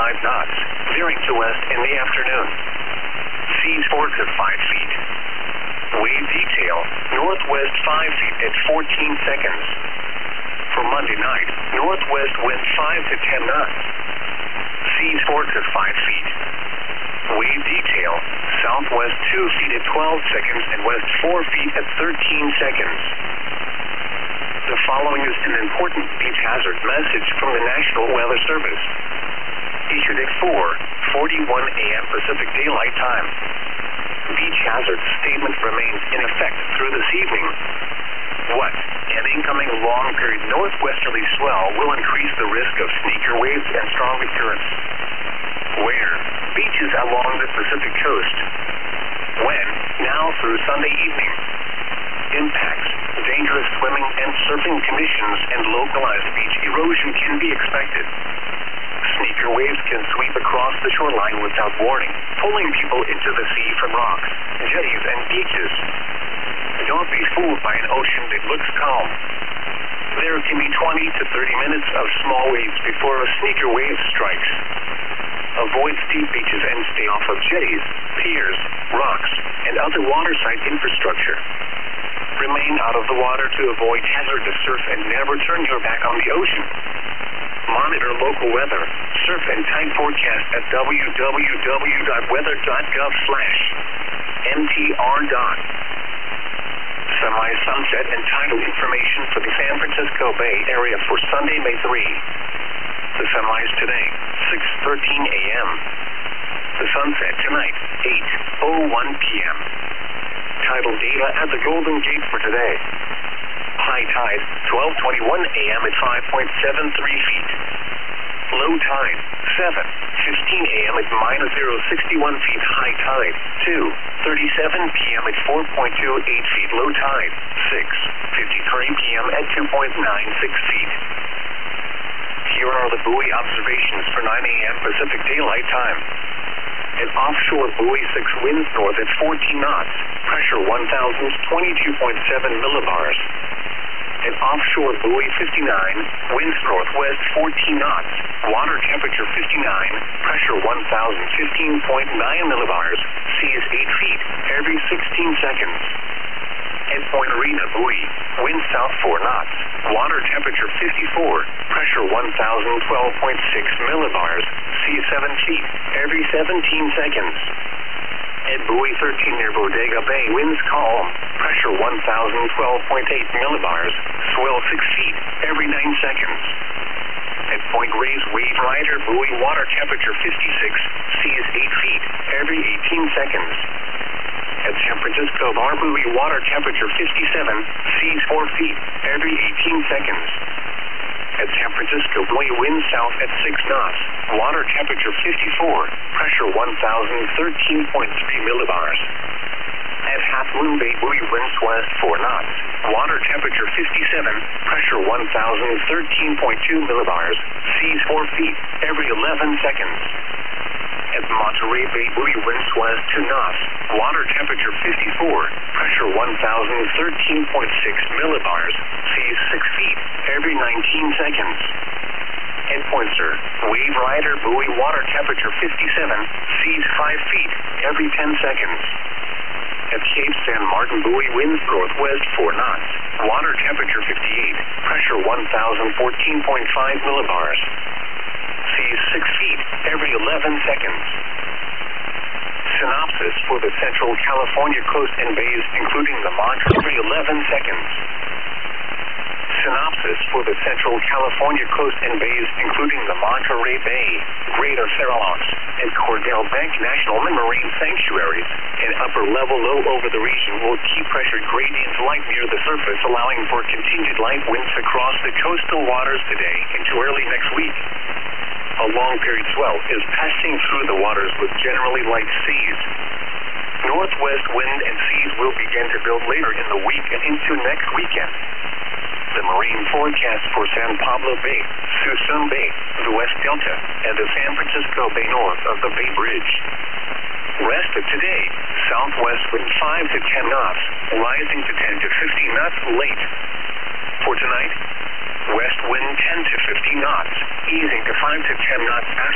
5 knots, veering to west in the afternoon. Seas 4 to 5 feet. Wave detail, northwest 5 feet at 14 seconds. For Monday night, northwest wind 5 to 10 knots. Seas 4 to 5 feet. Wave detail, southwest 2 feet at 12 seconds and west 4 feet at 13 seconds. The following is an important beach hazard message from the National Weather Service. Issued at 4:41 a.m. Pacific Daylight Time. Beach hazard statement remains in effect through this evening. What? An incoming long-period northwesterly swell will increase the risk of sneaker waves and stronger currents. Where? Beaches along the Pacific coast. When? Now through Sunday evening. Impacts, dangerous swimming and surfing conditions and localized beach erosion can be expected. Sneaker waves can sweep across the shoreline without warning, pulling people into the sea from rocks, jetties, and beaches. Don't be fooled by an ocean that looks calm. There can be 20 to 30 minutes of small waves before a sneaker wave strikes. Avoid steep beaches and stay off of jetties, piers, rocks, and other waterside infrastructure. Remain out of the water to avoid hazardous surf and never turn your back on the ocean. Monitor local weather, surf and tide forecast at www.weather.gov/mtr. Semi-sunset and tidal information for the San Francisco Bay Area for Sunday, May 3. The sunrise today, 6:13 a.m. The sunset tonight, 8:01 p.m. Tidal data at the Golden Gate for today. High tide, 12:21 a.m. at 5.73 feet. Low tide, 7:15 a.m. at -0.61 feet. High tide, 2:37 p.m. at 4.28 feet. Low tide, 6:53 p.m. at 2.96 feet. Here are the buoy observations for 9 a.m. Pacific Daylight Time. An offshore buoy 6 winds north at 14 knots, pressure 1,022.7 millibars. An offshore buoy 59, winds northwest 14 knots, water temperature 59, pressure 1,015.9 millibars, seas 8 feet every 16 seconds. At Point Arena buoy, wind south 4 knots, water temperature 54, pressure 1,012.6 millibars, seas 7 feet every 17 seconds. At buoy 13 near Bodega Bay, winds calm, pressure 1,012.8 millibars, swell 6 feet every 9 seconds. At Point Reyes Wave Rider buoy, water temperature 56, seas 8 feet every 18 seconds. At San Francisco Bar buoy, water temperature 57, seas 4 feet every 18 seconds. At San Francisco buoy, wind south at 6 knots, water temperature 54, pressure 1,013.3 millibars. At Half Moon Bay buoy, winds west 4 knots, water temperature 57, pressure 1,013.2 millibars, seas 4 feet every 11 seconds. At Monterey Bay buoy, winds west 2 knots, water temperature 54, pressure 1,013.6 millibars, seas 6 feet every 19 seconds. At Poinsett, Wave Rider buoy, water temperature 57, seas 5 feet every 10 seconds. At Cape San Martin buoy, winds northwest 4 knots, water temperature 58, pressure 1,014.5 millibars. Seas 6 feet every 11 seconds. Synopsis for the Central California coast and bays, including the Monterey, every 11 seconds. Synopsis for the Central California coast and bays, including the Monterey Bay, Greater Farallones, and Cordell Bank National Marine Sanctuaries. An upper-level low over the region will keep pressure gradients light near the surface, allowing for continued light winds across the coastal waters today into early next week. A long-period swell is passing through the waters with generally light seas. Northwest wind and seas will begin to build later in the week and into next weekend. The marine forecast for San Pablo Bay, Suisun Bay, the West Delta, and the San Francisco Bay north of the Bay Bridge. Rest of today, southwest wind 5 to 10 knots, rising to 10 to 15 knots late. For tonight, west wind 10 to 15 knots, easing to 5 to 10 knots after.